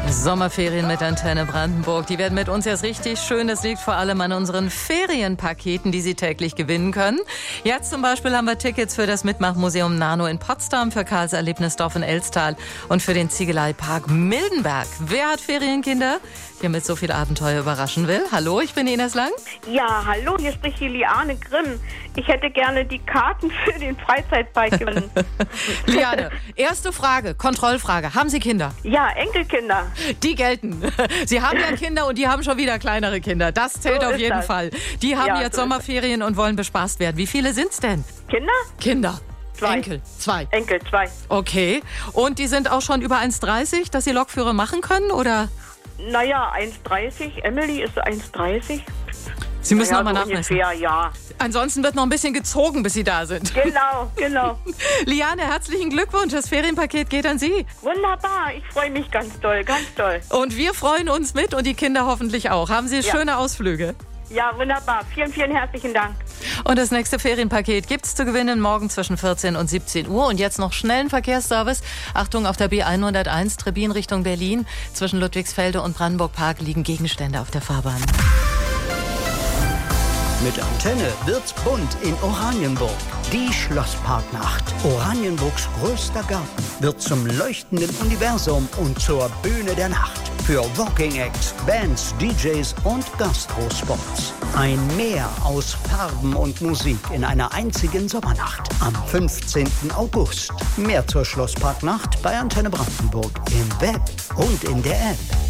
Sommerferien mit Antenne Brandenburg. Die werden mit uns erst richtig schön. Das liegt vor allem an unseren Ferienpaketen, die Sie täglich gewinnen können. Jetzt zum Beispiel haben wir Tickets für das Mitmachmuseum Nano in Potsdam, für Karls Erlebnisdorf in Elstal und für den Ziegeleipark Mildenberg. Wer hat Ferienkinder, die mit so viel Abenteuer überraschen will? Hallo, ich bin Ines Lang. Ja, hallo, hier spricht die Liane Grimm. Ich hätte gerne die Karten für den Freizeitpark gewonnen. Liane, erste Frage, Kontrollfrage. Haben Sie Kinder? Ja, Enkelkinder. Die gelten. Sie haben ja Kinder und die haben schon wieder kleinere Kinder. Das zählt So auf ist jeden das. Fall. Die haben Ja, jetzt so ist Sommerferien und wollen bespaßt werden. Wie viele sind's denn? Kinder? Kinder. 2. Enkel. 2. Enkel, 2. Okay. Und die sind auch schon über 1,30, dass sie Lokführer machen können, oder? Naja, 1,30. Emily ist 1,30. Sie müssen Naja, noch mal so nachmessen. ungefähr, ja. Ansonsten wird noch ein bisschen gezogen, bis sie da sind. Genau. Liane, herzlichen Glückwunsch. Das Ferienpaket geht an Sie. Wunderbar, ich freue mich ganz doll, ganz toll. Und wir freuen uns mit und die Kinder hoffentlich auch. Haben Sie schöne Ausflüge? Ja, wunderbar. Vielen, vielen herzlichen Dank. Und das nächste Ferienpaket gibt's zu gewinnen morgen zwischen 14 und 17 Uhr. Und jetzt noch schnellen Verkehrsservice. Achtung, auf der B101 Trebin Richtung Berlin. Zwischen Ludwigsfelde und Brandenburg Park liegen Gegenstände auf der Fahrbahn. Mit Antenne wird's bunt in Oranienburg. Die Schlossparknacht. Oranienburgs größter Garten wird zum leuchtenden Universum und zur Bühne der Nacht. Für Walking Acts, Bands, DJs und Gastrospots. Ein Meer aus Farben und Musik in einer einzigen Sommernacht. Am 15. August. Mehr zur Schlossparknacht bei Antenne Brandenburg im Web und in der App.